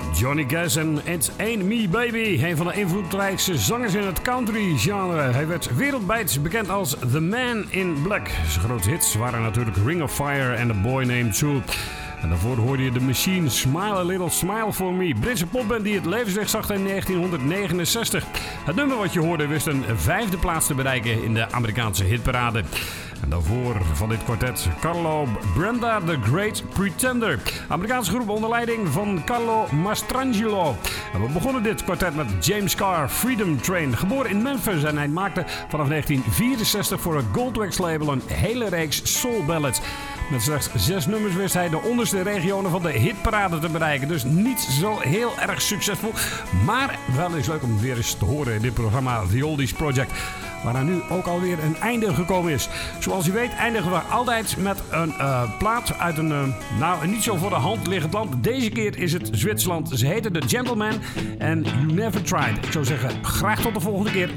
Johnny Cash en It Ain't Me Baby. Een van de invloedrijkste zangers in het country genre. Hij werd wereldwijd bekend als The Man in Black. Zijn grootste hits waren natuurlijk Ring of Fire en The Boy Named Sue. En daarvoor hoorde je The Machine, Smile a Little Smile for Me. Britse popband die het levenslicht zag in 1969. Het nummer wat je hoorde wist een 5e plaats te bereiken in de Amerikaanse hitparade. En daarvoor van dit kwartet Carlo Brenda The Great Pretender. Amerikaanse groep onder leiding van Carlo Mastrangelo. En we begonnen dit kwartet met James Carr, Freedom Train. Geboren in Memphis en hij maakte vanaf 1964 voor het Goldwax label een hele reeks soul ballads. Met slechts 6 nummers wist hij de onderste regionen van de hitparade te bereiken. Dus niet zo heel erg succesvol. Maar wel eens leuk om weer eens te horen in dit programma The Oldies Project. Waaraan nu ook alweer een einde gekomen is. Zoals u weet eindigen we altijd met een plaat uit een niet zo voor de hand liggend land. Deze keer is het Zwitserland. Ze heten The Gentleman en You Never Tried. Ik zou zeggen, graag tot de volgende keer.